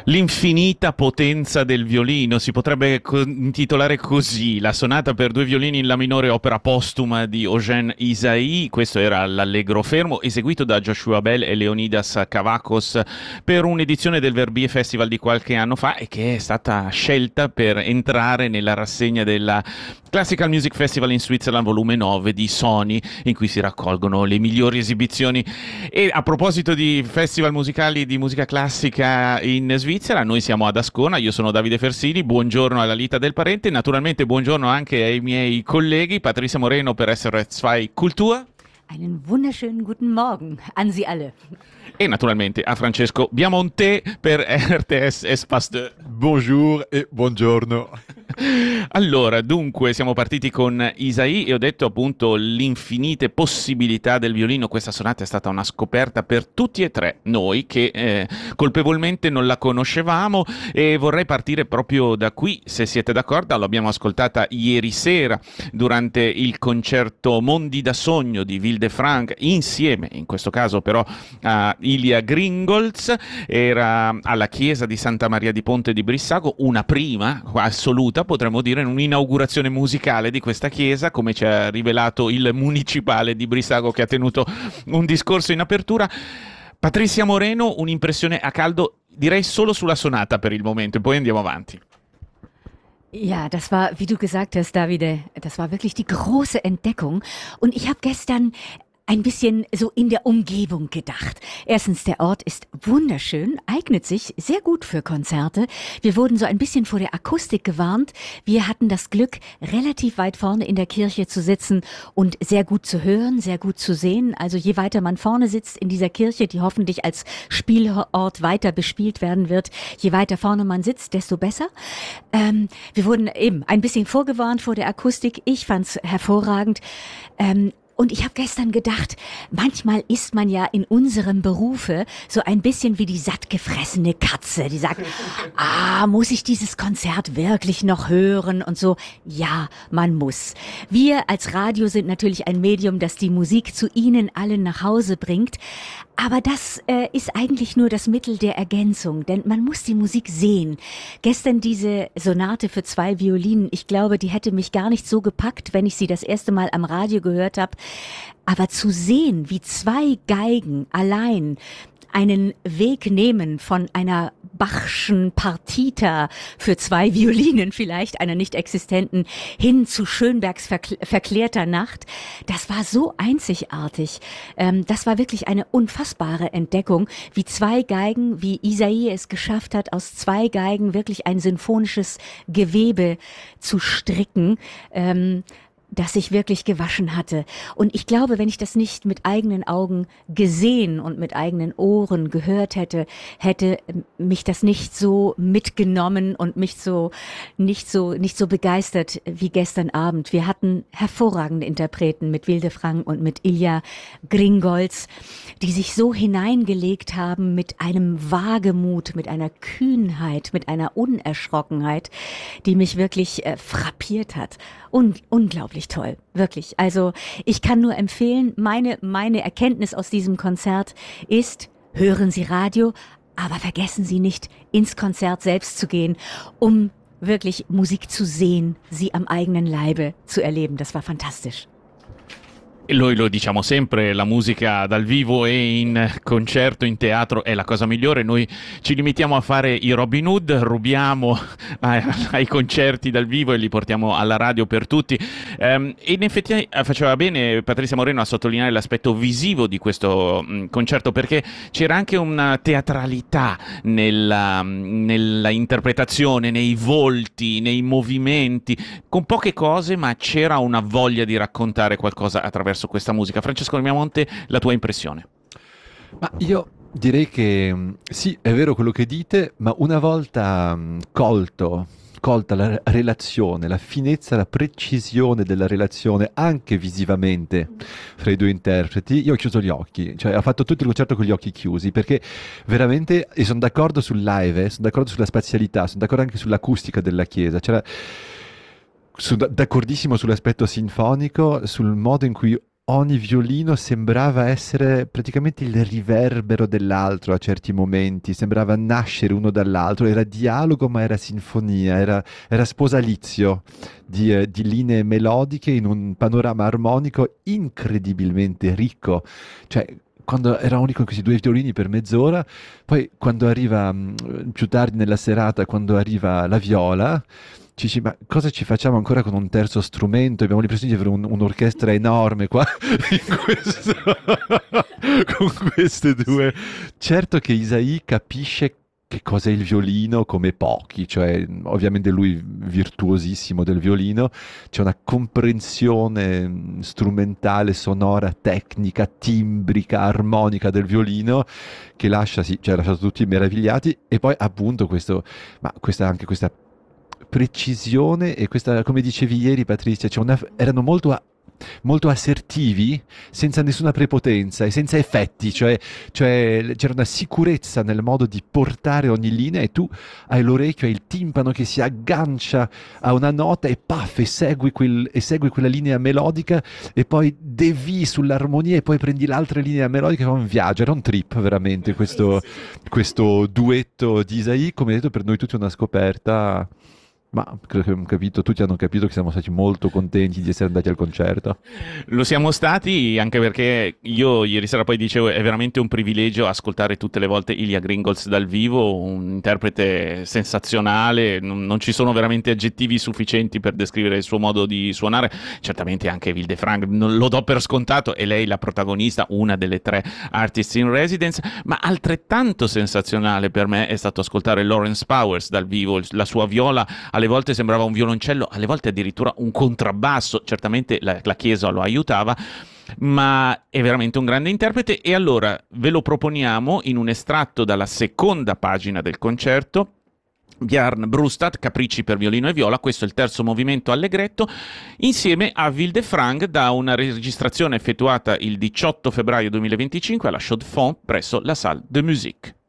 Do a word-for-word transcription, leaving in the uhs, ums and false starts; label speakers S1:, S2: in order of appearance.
S1: L'infinita potenza del violino, si potrebbe co- intitolare così, la sonata per due violini in la minore, opera postuma di Eugène Ysaÿe. Questo era l'Allegro fermo, eseguito da Joshua Bell e Leonidas Kavakos per un'edizione del Verbier Festival di qualche anno fa e che è stata scelta per entrare nella rassegna della Classical Music Festival in Switzerland volume nove di Sony, in cui si raccolgono le migliori esibizioni. E a proposito di festival musicali di musica classica in Svizzera, noi siamo ad Ascona, io sono Davide Fersini, buongiorno alla Lita del Parente, naturalmente buongiorno anche ai miei colleghi, Patrizia Moreno per S R S due Kultur.
S2: Einen wunderschönen guten Morgen an Sie alle.
S1: E naturalmente a Francesco Biamonte per R T S Espace due.
S3: Bonjour e buongiorno.
S1: Allora, dunque, siamo partiti con Ysaÿe e ho detto appunto l'infinite possibilità del violino. Questa sonata è stata una scoperta per tutti e tre noi che eh, colpevolmente non la conoscevamo e vorrei partire proprio da qui, se siete d'accordo. L'abbiamo ascoltata ieri sera durante il concerto Mondi da Sogno di Ville de Franck insieme, in questo caso però, a Ilya Gringolz. Era alla chiesa di Santa Maria di Ponte di Brissago, una prima assoluta, potremmo dire, un'inaugurazione musicale di questa chiesa, come ci ha rivelato il municipale di Brissago che ha tenuto un discorso in apertura. Patrizia Moreno, un'impressione a caldo, direi solo sulla sonata per il momento, e poi andiamo avanti.
S2: Ja, das war, wie du gesagt hast, Davide, das war wirklich die große Entdeckung. Und ich habe gestern ein bisschen so in der Umgebung gedacht. Erstens, der Ort ist wunderschön, eignet sich sehr gut für Konzerte. Wir wurden so ein bisschen vor der Akustik gewarnt. Wir hatten das Glück, relativ weit vorne in der Kirche zu sitzen und sehr gut zu hören, sehr gut zu sehen. Also je weiter man vorne sitzt in dieser Kirche, die hoffentlich als Spielort weiter bespielt werden wird, je weiter vorne man sitzt, desto besser. Ähm, wir wurden eben ein bisschen vorgewarnt vor der Akustik. Ich fand's hervorragend. Ähm, Und ich habe gestern gedacht, manchmal ist man ja in unserem Berufe so ein bisschen wie die sattgefressene Katze, die sagt, ah, muss ich dieses Konzert wirklich noch hören und so. Ja, man muss. Wir als Radio sind natürlich ein Medium, das die Musik zu Ihnen allen nach Hause bringt. Aber das äh, ist eigentlich nur das Mittel der Ergänzung, denn man muss die Musik sehen. Gestern diese Sonate für zwei Violinen, ich glaube, die hätte mich gar nicht so gepackt, wenn ich sie das erste Mal am Radio gehört habe. Aber zu sehen, wie zwei Geigen allein einen Weg nehmen von einer Bachschen Partita für zwei Violinen vielleicht, einer nicht existenten, hin zu Schönbergs verkl- verklärter Nacht. Das war so einzigartig. Ähm, das war wirklich eine unfassbare Entdeckung, wie zwei Geigen, wie Ysaÿe es geschafft hat, aus zwei Geigen wirklich ein sinfonisches Gewebe zu stricken. Ähm, das sich wirklich gewaschen hatte. Und ich glaube, wenn ich das nicht mit eigenen Augen gesehen und mit eigenen Ohren gehört hätte, hätte mich das nicht so mitgenommen und mich so nicht so nicht so begeistert wie gestern Abend. Wir hatten hervorragende Interpreten mit Ville de Franck und mit Ilya Gringolz, die sich so hineingelegt haben mit einem Wagemut, mit einer Kühnheit, mit einer Unerschrockenheit, die mich wirklich äh, frappiert hat. Un- unglaublich toll, wirklich. Also ich kann nur empfehlen, meine, meine Erkenntnis aus diesem Konzert ist, hören Sie Radio, aber vergessen Sie nicht, ins Konzert selbst zu gehen, um wirklich Musik zu sehen, sie am eigenen Leibe zu erleben. Das war fantastisch.
S1: E noi lo diciamo sempre, la musica dal vivo e in concerto, in teatro è la cosa migliore. Noi ci limitiamo a fare i Robin Hood, rubiamo ai, ai concerti dal vivo e li portiamo alla radio per tutti. Um, e in effetti faceva bene Patrizia Moreno a sottolineare l'aspetto visivo di questo um, concerto, perché c'era anche una teatralità nella, nella interpretazione, nei volti, nei movimenti, con poche cose, ma c'era una voglia di raccontare qualcosa attraverso su questa musica. Francesco Biamonte, la tua impressione?
S3: Ma io direi che mh, sì, è vero quello che dite, ma una volta mh, colto, colta la relazione, la finezza, la precisione della relazione anche visivamente fra i due interpreti, io ho chiuso gli occhi, cioè ho fatto tutto il concerto con gli occhi chiusi, perché veramente, e sono d'accordo sul live, eh, sono d'accordo sulla spazialità, sono d'accordo anche sull'acustica della chiesa, c'era... Sono d'accordissimo sull'aspetto sinfonico, sul modo in cui ogni violino sembrava essere praticamente il riverbero dell'altro a certi momenti, sembrava nascere uno dall'altro, era dialogo ma era sinfonia, era, era sposalizio di, eh, di linee melodiche in un panorama armonico incredibilmente ricco. Cioè, quando era unico con questi due violini per mezz'ora, poi quando arriva mh, più tardi nella serata, quando arriva la viola, ci dici, ma cosa ci facciamo ancora con un terzo strumento? Abbiamo l'impressione di avere un- un'orchestra enorme qua in questo- con queste due. Certo che Isaì capisce che cos'è il violino come pochi, cioè ovviamente lui virtuosissimo del violino, c'è una comprensione mh, strumentale, sonora, tecnica, timbrica, armonica del violino che lascia, sì, ci ha lasciato tutti meravigliati e poi appunto questo, ma questa, anche questa precisione e questa, come dicevi ieri Patrizia, c'è una- erano molto, a- molto assertivi, senza nessuna prepotenza e senza effetti, cioè, cioè c'era una sicurezza nel modo di portare ogni linea e tu hai l'orecchio, hai il timpano che si aggancia a una nota e paf, esegui, quel, esegui quella linea melodica e poi devi sull'armonia e poi prendi l'altra linea melodica, è un viaggio, era un trip veramente questo, questo duetto di Isaì, come detto per noi tutti è una scoperta. Ma credo che abbiamo capito, tutti hanno capito che siamo stati molto contenti di essere andati al concerto.
S1: Lo siamo stati anche perché io ieri sera poi dicevo è veramente un privilegio ascoltare tutte le volte Ilya Gringolz dal vivo, un interprete sensazionale, non, non ci sono veramente aggettivi sufficienti per descrivere il suo modo di suonare, certamente anche Wilde Frank, non lo do per scontato, è lei la protagonista, una delle tre artists in residence, ma altrettanto sensazionale per me è stato ascoltare Lawrence Powers dal vivo, la sua viola alle volte sembrava un violoncello, alle volte addirittura un contrabbasso, certamente la, la chiesa lo aiutava, ma è veramente un grande interprete e allora ve lo proponiamo in un estratto dalla seconda pagina del concerto. Bjarne Brustad, Capricci per violino e viola, questo è il terzo movimento allegretto, insieme a Wilde Frank da una registrazione effettuata il diciotto febbraio duemilaventicinque alla Chaux de Fonds presso la Salle de Musique.